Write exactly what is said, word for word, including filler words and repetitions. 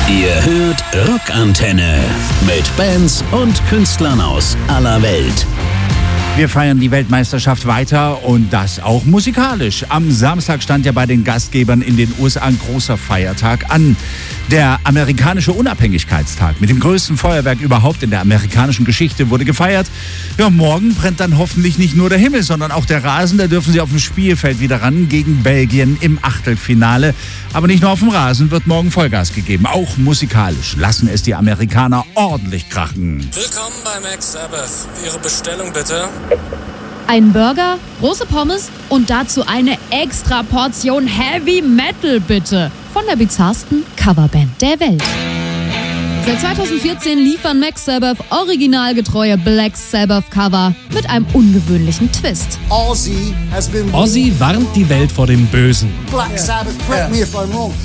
Ihr hört Rockantenne mit Bands und Künstlern aus aller Welt. Wir feiern die Weltmeisterschaft weiter und das auch musikalisch. Am Samstag stand ja bei den Gastgebern in den U S A ein großer Feiertag an. Der amerikanische Unabhängigkeitstag mit dem größten Feuerwerk überhaupt in der amerikanischen Geschichte wurde gefeiert. Ja, morgen brennt dann hoffentlich nicht nur der Himmel, sondern auch der Rasen. Da dürfen sie auf dem Spielfeld wieder ran gegen Belgien im Achtelfinale. Aber nicht nur auf dem Rasen wird morgen Vollgas gegeben. Auch musikalisch lassen es die Amerikaner ordentlich krachen. Willkommen bei Max Sabbath. Ihre Bestellung bitte. Ein Burger, große Pommes und dazu eine extra Portion Heavy Metal bitte. Von der bizarrsten Coverband der Welt. Seit zweitausendvierzehn liefern Max Sabbath originalgetreue Black Sabbath Cover mit einem ungewöhnlichen Twist. Ozzy has been Ozzy warnt die Welt vor dem Bösen. Black Sabbath, correct me if I'm wrong.